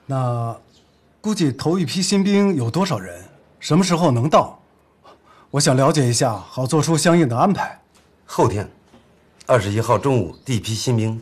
那估计头一批新兵有多少人？什么时候能到？我想了解一下，好做出相应的安排。 后天，21号中午，第一批新兵